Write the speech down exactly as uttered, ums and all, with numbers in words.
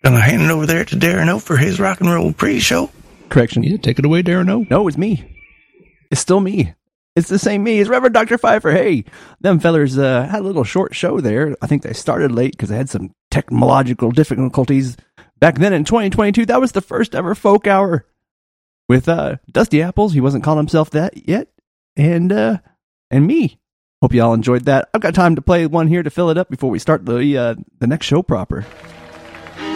Gonna hand it over there to Darren O for his rock and roll pre-show. Correction. Yeah, take it away, Darren O. No, it's me. It's still me. It's the same me. It's Reverend Doctor Pfeiffer. Hey, them fellers uh, had a little short show there. I think they started late because they had some technological difficulties. Back then in twenty twenty-two, that was the first ever folk hour with uh, Dusty Apples. He wasn't calling himself that yet. And uh, and me. Hope y'all enjoyed that. I've got time to play one here to fill it up before we start the uh, the next show proper.